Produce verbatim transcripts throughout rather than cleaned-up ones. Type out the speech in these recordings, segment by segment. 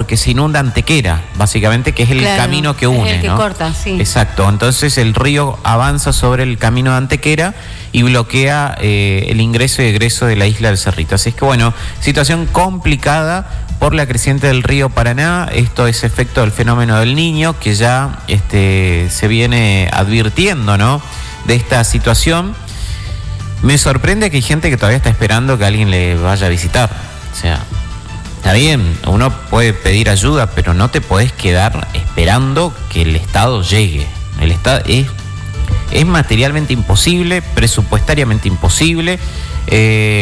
porque se inunda Antequera, básicamente, que es el claro, camino que une, es el que ¿no? corta, sí. Exacto, entonces el río avanza sobre el camino de Antequera y bloquea eh, el ingreso y egreso de la isla del Cerrito. Así es que bueno, situación complicada por la creciente del río Paraná. Esto es efecto del fenómeno del Niño, que ya este, se viene advirtiendo, ¿no?, de esta situación. Me sorprende que hay gente que todavía está esperando que alguien le vaya a visitar. O sea, está bien, uno puede pedir ayuda, pero no te podés quedar esperando que el Estado llegue. El Estado es, es materialmente imposible, presupuestariamente imposible, eh,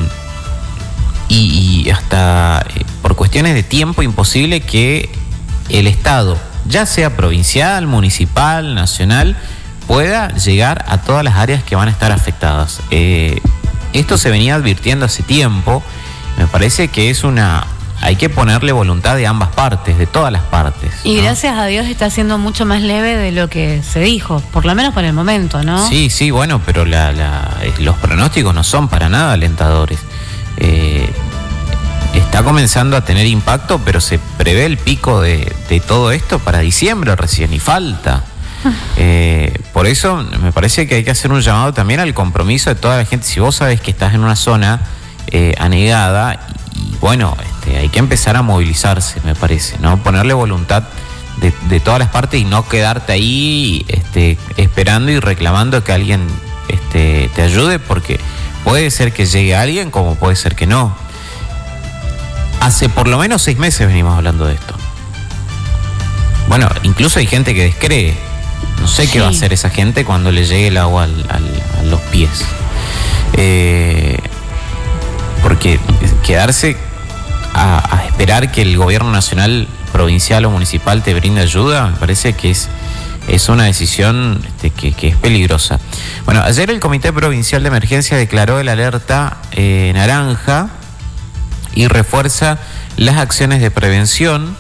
y, y hasta eh, por cuestiones de tiempo imposible que el Estado, ya sea provincial, municipal, nacional, pueda llegar a todas las áreas que van a estar afectadas. Eh, esto se venía advirtiendo hace tiempo. Me parece que es una... hay que ponerle voluntad de ambas partes, de todas las partes, ¿no? Y gracias a Dios está siendo mucho más leve de lo que se dijo, por lo menos por el momento, ¿no? Sí, sí, bueno, pero la, la, los pronósticos no son para nada alentadores. Eh, está comenzando a tener impacto, pero se prevé el pico de, de todo esto para diciembre recién, y falta. Eh, por eso me parece que hay que hacer un llamado también al compromiso de toda la gente. Si vos sabés que estás en una zona eh, anegada, y, y bueno, este, hay que empezar a movilizarse, me parece, ¿no? Ponerle voluntad de, de todas las partes y no quedarte ahí este, esperando y reclamando que alguien este, te ayude, porque puede ser que llegue alguien como puede ser que no. Hace por lo menos seis meses venimos hablando de esto. Bueno, incluso hay gente que descree. No sé sí. qué va a hacer esa gente cuando le llegue el agua al, al, a los pies. Eh, porque quedarse a, a esperar que el gobierno nacional, provincial o municipal te brinde ayuda, me parece que es, es una decisión este, que, que es peligrosa. Bueno, ayer el Comité Provincial de Emergencia declaró el alerta eh, naranja y refuerza las acciones de prevención.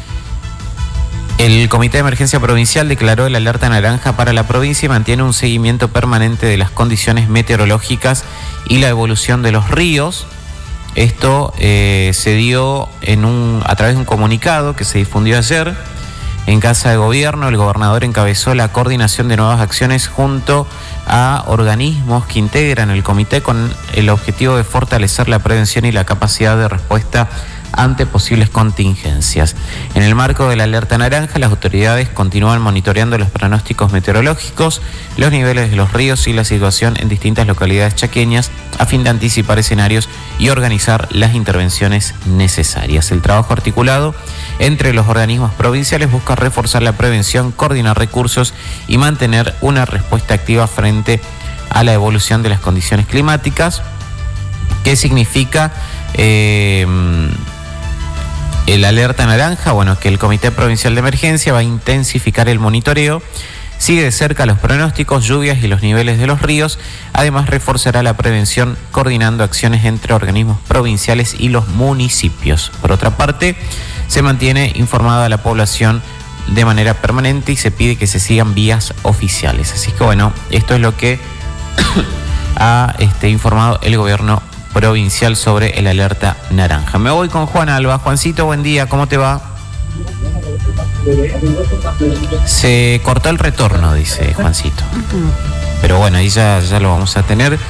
El Comité de Emergencia Provincial declaró el alerta naranja para la provincia y mantiene un seguimiento permanente de las condiciones meteorológicas y la evolución de los ríos. Esto eh, se dio en un, a través de un comunicado que se difundió ayer en Casa de Gobierno. El gobernador encabezó la coordinación de nuevas acciones junto a organismos que integran el comité con el objetivo de fortalecer la prevención y la capacidad de respuesta ante posibles contingencias. En el marco de la alerta naranja, las autoridades continúan monitoreando los pronósticos meteorológicos, los niveles de los ríos y la situación en distintas localidades chaqueñas a fin de anticipar escenarios y organizar las intervenciones necesarias. El trabajo articulado entre los organismos provinciales busca reforzar la prevención, coordinar recursos y mantener una respuesta activa frente a la evolución de las condiciones climáticas. ¿Qué significa eh, el alerta naranja? Bueno, que el Comité Provincial de Emergencia va a intensificar el monitoreo, sigue de cerca los pronósticos, lluvias y los niveles de los ríos. Además, reforzará la prevención coordinando acciones entre organismos provinciales y los municipios. Por otra parte, se mantiene informada a la población de manera permanente y se pide que se sigan vías oficiales. Así que bueno, esto es lo que ha este, informado el gobierno provincial sobre el alerta naranja. Me voy con Juan Alba. Juancito, buen día, ¿cómo te va? Se cortó el retorno, dice Juancito. Pero bueno, ahí ya, ya lo vamos a tener.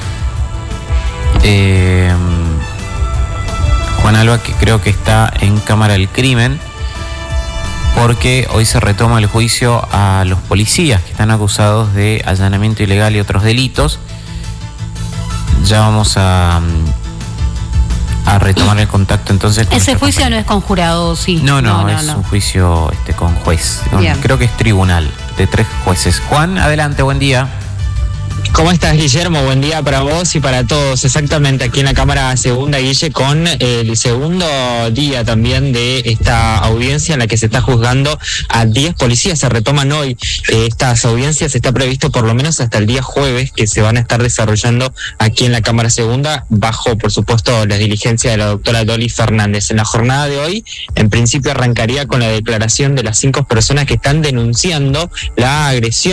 Eh, Juan Alba, que creo que está en Cámara del Crimen, porque hoy se retoma el juicio a los policías que están acusados de allanamiento ilegal y otros delitos. Ya vamos a, a retomar el contacto entonces con ese juicio compañero. No es con jurado, sí. No, no, no, no es no. un juicio este, con juez. Bien. Creo que es tribunal de tres jueces. Juan, adelante, buen día. ¿Cómo estás, Guillermo? Buen día para vos y para todos. Exactamente, aquí en la Cámara Segunda, Guille, con el segundo día también de esta audiencia en la que se está juzgando a diez policías. Se retoman hoy eh, estas audiencias. Está previsto por lo menos hasta el día jueves que se van a estar desarrollando aquí en la Cámara Segunda, bajo, por supuesto, la diligencia de la doctora Dolly Fernández. En la jornada de hoy, en principio, arrancaría con la declaración de las cinco personas que están denunciando la agresión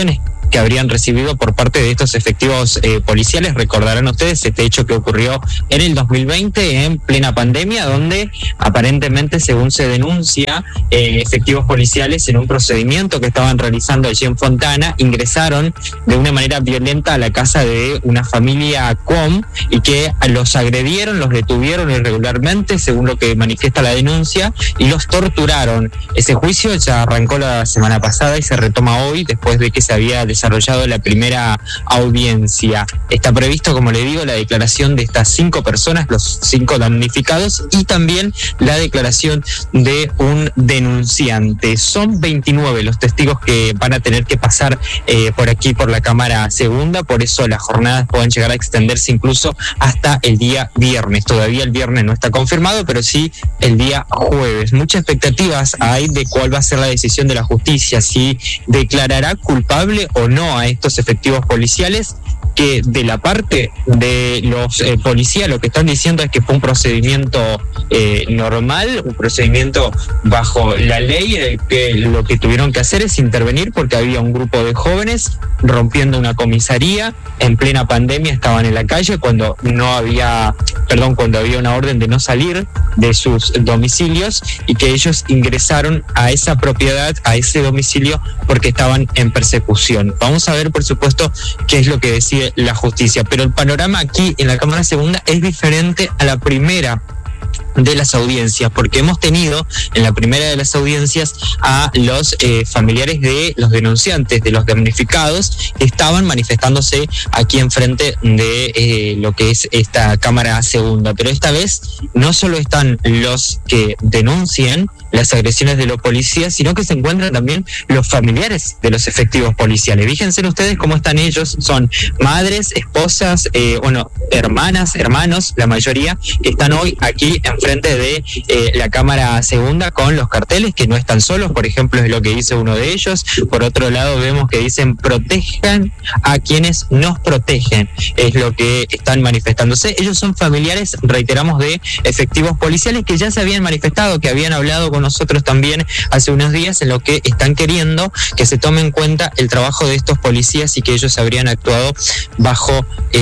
que habrían recibido por parte de estos efectivos eh, policiales. Recordarán ustedes este hecho que ocurrió en el dos mil veinte, en plena pandemia, donde aparentemente, según se denuncia, eh, efectivos policiales en un procedimiento que estaban realizando allí en Fontana ingresaron de una manera violenta a la casa de una familia com y que los agredieron, los detuvieron irregularmente, según lo que manifiesta la denuncia, y los torturaron. Ese juicio ya arrancó la semana pasada y se retoma hoy, después de que se había desarrollado la primera audiencia. Está previsto, como le digo, la declaración de estas cinco personas, los cinco damnificados, y también la declaración de un denunciante. Son veintinueve los testigos que van a tener que pasar eh, por aquí, por la Cámara Segunda, por eso las jornadas pueden llegar a extenderse incluso hasta el día viernes. Todavía el viernes no está confirmado, pero sí el día jueves. Muchas expectativas hay de cuál va a ser la decisión de la justicia, si declarará culpable o no a estos efectivos policiales, que de la parte de los eh, policías lo que están diciendo es que fue un procedimiento eh, normal, un procedimiento bajo la ley, eh, que lo que tuvieron que hacer es intervenir porque había un grupo de jóvenes rompiendo una comisaría en plena pandemia, estaban en la calle cuando no había, perdón, cuando había una orden de no salir de sus domicilios, y que ellos ingresaron a esa propiedad, a ese domicilio, porque estaban en persecución. Vamos a ver, por supuesto, qué es lo que decide la justicia, pero el panorama aquí en la Cámara Segunda es diferente a la primera de las audiencias, porque hemos tenido en la primera de las audiencias a los eh, familiares de los denunciantes, de los damnificados, que estaban manifestándose aquí enfrente de eh, lo que es esta Cámara Segunda, pero esta vez no solo están los que denuncian las agresiones de los policías, sino que se encuentran también los familiares de los efectivos policiales. Fíjense ustedes cómo están ellos, son madres, esposas, eh, bueno, hermanas, hermanos, la mayoría, que están hoy aquí enfrente de eh, la Cámara Segunda con los carteles, que no están solos, por ejemplo, es lo que dice uno de ellos. Por otro lado, vemos que dicen protejan a quienes nos protegen, es lo que están manifestándose. Ellos son familiares, reiteramos, de efectivos policiales que ya se habían manifestado, que habían hablado con nosotros también hace unos días, en lo que están queriendo que se tome en cuenta el trabajo de estos policías y que ellos habrían actuado bajo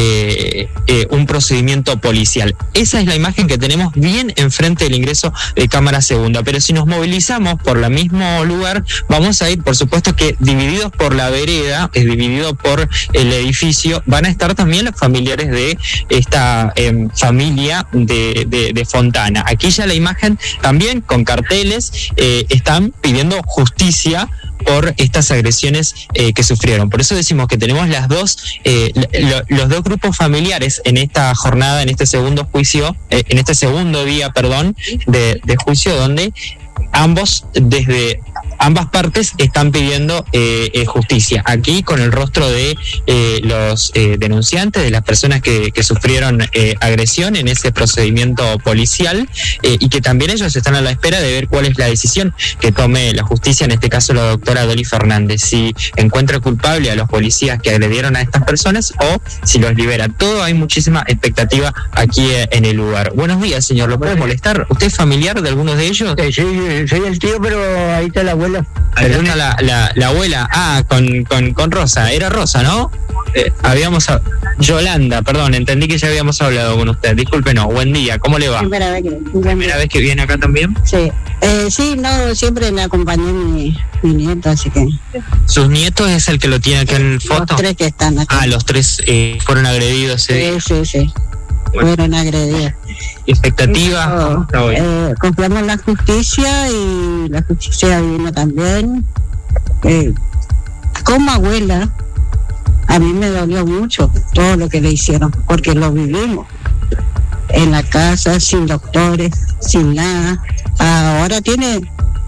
eh, eh, un procedimiento policial. Esa es la imagen que tenemos bien enfrente del ingreso de Cámara Segunda, pero si nos movilizamos por el mismo lugar, vamos a ir, por supuesto que divididos por la vereda, es dividido por el edificio, van a estar también los familiares de esta eh, familia de, de, de Fontana. Aquí ya la imagen también con cartel Eh, están pidiendo justicia por estas agresiones eh, que sufrieron. Por eso decimos que tenemos las dos, eh, lo, los dos grupos familiares en esta jornada, en este segundo juicio, eh, en este segundo día, perdón, de, de juicio, donde ambos, desde ambas partes, están pidiendo eh, eh, justicia. Aquí con el rostro de eh, los eh, denunciantes, de las personas que, que sufrieron eh, agresión en ese procedimiento policial, eh, y que también ellos están a la espera de ver cuál es la decisión que tome la justicia, en este caso la doctora Dolly Fernández, si encuentra culpable a los policías que agredieron a estas personas o si los libera. Todo, hay muchísima expectativa aquí eh, en el lugar. Buenos días, señor, ¿lo puede molestar? ¿Usted es familiar de algunos de ellos? Sí, sí, soy el tío, pero ahí está la abuela. Ahí está la, la, la abuela. Ah, con, con, con Rosa. Era Rosa, ¿no? Eh, habíamos... A... Yolanda, perdón, entendí que ya habíamos hablado con usted. Discúlpenos, buen día. ¿Cómo le va? Primera vez que, ¿Primera vez que viene acá también? Sí. Eh, sí, no, siempre me acompañó mi, mi nieto, así que... ¿Sus nietos es el que lo tiene acá en foto? Los tres que están acá. Ah, los tres eh, fueron agredidos. Sí, eh. sí, sí. Bueno. Fueron agredidos. ¿Expectativa? No, eh, confiamos en la justicia y la justicia vino también. Eh, como abuela, a mí me dolió mucho todo lo que le hicieron, porque lo vivimos en la casa, sin doctores, sin nada. Ahora tiene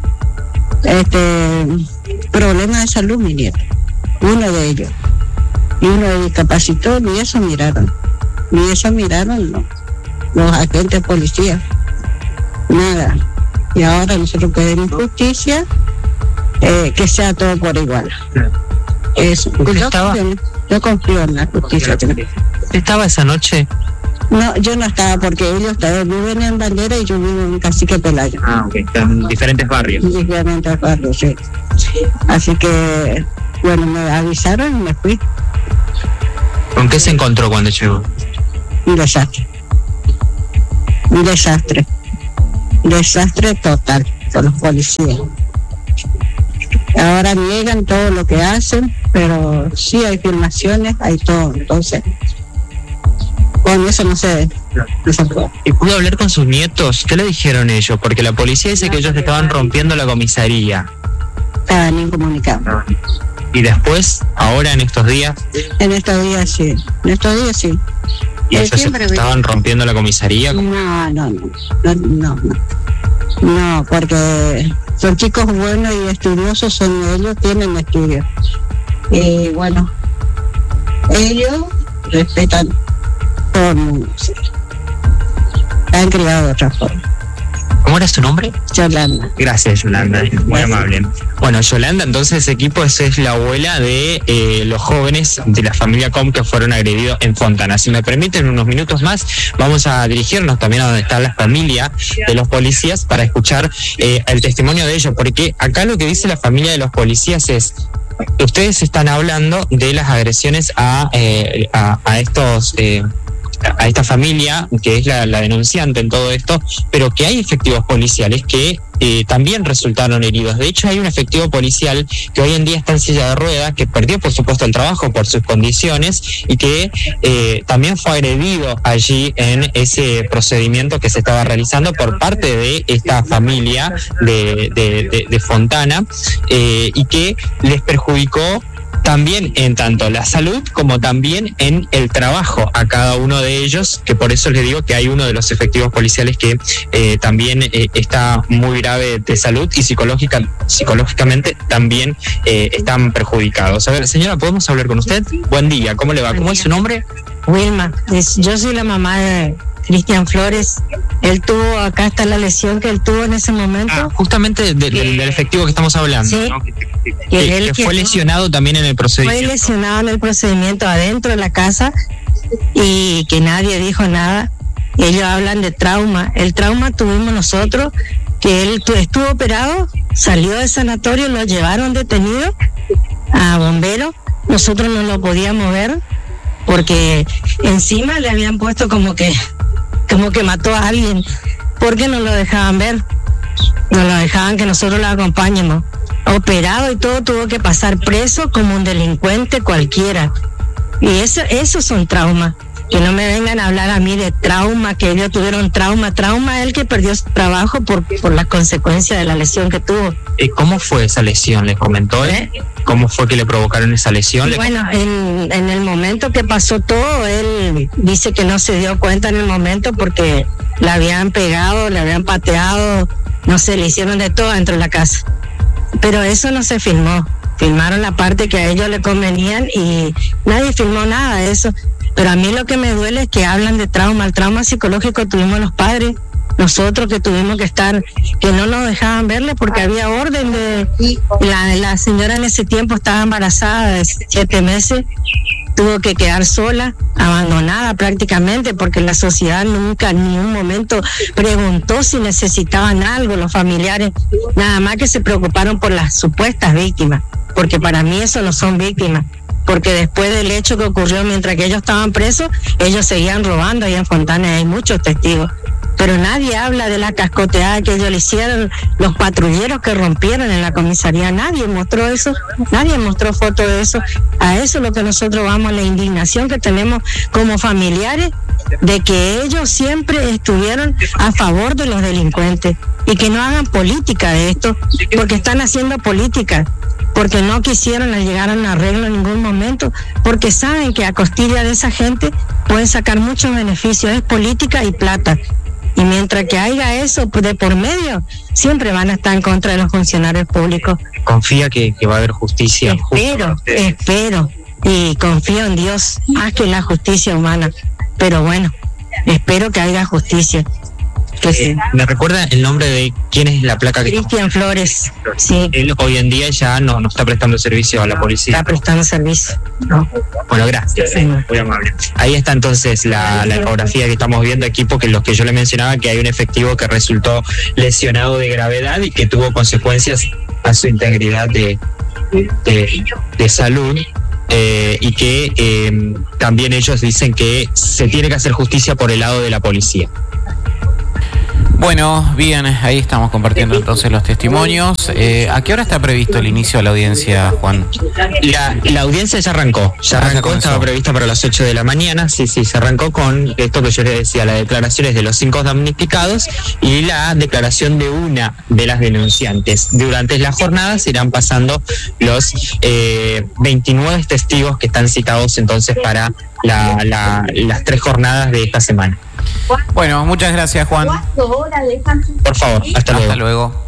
este problemas de salud, mi nieto, uno de ellos, y uno discapacitó, ni eso miraron, ni eso miraron no. los agentes policías, nada. Y ahora nosotros pedimos justicia, eh, que sea todo por igual. Eso. Yo, estaba? confío, yo confío en la justicia. ¿Estaba esa noche? No, yo no estaba, porque ellos viven en Bandera y yo vivo en Cacique Pelayo. Ah, ok, están en diferentes barrios. En diferentes barrios, sí. Así que Bueno, me avisaron y me fui. ¿Con qué se encontró cuando llegó? Un desastre. Un desastre. Desastre total con los policías. Ahora niegan todo lo que hacen, pero sí hay filmaciones, hay todo. Entonces, con eso no se, no se puede. ¿Y pudo hablar con sus nietos? ¿Qué le dijeron ellos? Porque la policía dice que ellos estaban rompiendo la comisaría. Estaban incomunicados. ¿Y después, ahora en estos días? En estos días sí, en estos días sí. ¿Y ellos estaban rompiendo la comisaría? No, no, no, no, no, no. No, porque son chicos buenos y estudiosos, son ellos, tienen estudios. Y bueno, ellos respetan todo el mundo. Sí. Han criado de otra forma. ¿Cómo era su nombre? Yolanda. Gracias, Yolanda, muy Gracias. amable. Bueno, Yolanda, entonces ese equipo es, es la abuela de eh, los jóvenes de la familia Com que fueron agredidos en Fontana. Si me permiten unos minutos más, vamos a dirigirnos también a donde está la familia de los policías para escuchar eh, el testimonio de ellos, porque acá lo que dice la familia de los policías es: ustedes están hablando de las agresiones a, eh, a, a estos... Eh, a esta familia, que es la, la denunciante en todo esto, pero que hay efectivos policiales que eh, también resultaron heridos. De hecho, hay un efectivo policial que hoy en día está en silla de ruedas, que perdió, por supuesto, el trabajo por sus condiciones y que eh, también fue agredido allí en ese procedimiento que se estaba realizando por parte de esta familia de, de, de, de Fontana eh, y que les perjudicó también en tanto la salud como también en el trabajo a cada uno de ellos, que por eso les digo que hay uno de los efectivos policiales que eh, también eh, está muy grave de salud y psicológica, psicológicamente también eh, están perjudicados. A ver, señora, ¿podemos hablar con usted? Buen día, ¿cómo le va? ¿Cómo es su nombre? Wilma, yo soy la mamá de Cristian Flores. Él tuvo, acá está la lesión que él tuvo en ese momento. Ah, justamente de, de, del, del efectivo que estamos hablando, sí, ¿no? que, que, que, que, él que fue lesionado también en el procedimiento. Fue lesionado en el procedimiento adentro de la casa y que nadie dijo nada. Ellos hablan de trauma. El trauma tuvimos nosotros, que él estuvo operado, salió del sanatorio, lo llevaron detenido a bomberos. Nosotros no lo podíamos ver porque encima le habían puesto como que como que mató a alguien, porque no lo dejaban ver, no lo dejaban que nosotros lo acompañemos. Operado y todo, tuvo que pasar preso como un delincuente cualquiera. Y eso, esos son traumas. Que no me vengan a hablar a mí de trauma, que ellos tuvieron trauma. Trauma es el que perdió su trabajo por, por las consecuencias de la lesión que tuvo. ¿Y cómo fue esa lesión? ¿Les comentó él? ¿Eh? ¿Cómo fue que le provocaron esa lesión? Bueno, en, en el momento que pasó todo, él dice que no se dio cuenta en el momento porque le habían pegado, le habían pateado, no sé, le hicieron de todo dentro de la casa. Pero eso no se filmó. Filmaron la parte que a ellos le convenían y nadie filmó nada de eso. Pero a mí lo que me duele es que hablan de trauma. El trauma psicológico tuvimos los padres, nosotros que tuvimos que estar, que no nos dejaban verle porque había orden de... La, la señora en ese tiempo estaba embarazada de siete meses, tuvo que quedar sola, abandonada prácticamente, porque la sociedad nunca ni un momento preguntó si necesitaban algo, los familiares, nada más que se preocuparon por las supuestas víctimas, porque para mí eso no son víctimas. Porque después del hecho que ocurrió mientras que ellos estaban presos, ellos seguían robando ahí en Fontana, hay muchos testigos. Pero nadie habla de la cascoteada que ellos le hicieron, los patrulleros que rompieron en la comisaría, nadie mostró eso, nadie mostró foto de eso. A eso es lo que nosotros vamos, la indignación que tenemos como familiares, de que ellos siempre estuvieron a favor de los delincuentes y que no hagan política de esto, porque están haciendo política. Porque no quisieron llegar a un arreglo en ningún momento, porque saben que a costilla de esa gente pueden sacar muchos beneficios, es política y plata. Y mientras que haya eso de por medio, siempre van a estar en contra de los funcionarios públicos. ¿Confía que, que va a haber justicia? Espero, espero, y confío en Dios más que en la justicia humana. Pero bueno, espero que haya justicia. Que eh, ¿Me recuerda el nombre de quién es la placa que... Cristian Flores, sí. Él hoy en día ya no, no está prestando servicio a la policía. Está prestando servicio, ¿no? Bueno, gracias, sí. Muy amable. Ahí está entonces la, la ecografía que estamos viendo aquí, porque los que yo le mencionaba, que hay un efectivo que resultó lesionado de gravedad y que tuvo consecuencias a su integridad de, de, de salud. Eh, y que eh, también ellos dicen que se tiene que hacer justicia por el lado de la policía. Bueno, bien, ahí estamos compartiendo entonces los testimonios. Eh, ¿A qué hora está previsto el inicio de la audiencia, Juan? La, la audiencia ya arrancó, ya Ah, arrancó, ya estaba prevista para las ocho de la mañana, sí, sí, se arrancó con esto que yo les decía, las declaraciones de los cinco damnificados y la declaración de una de las denunciantes. Durante las jornadas irán pasando los eh, veintinueve testigos que están citados entonces para la, la, las tres jornadas de esta semana. Bueno, muchas gracias, Juan. Por favor, hasta luego. Hasta luego.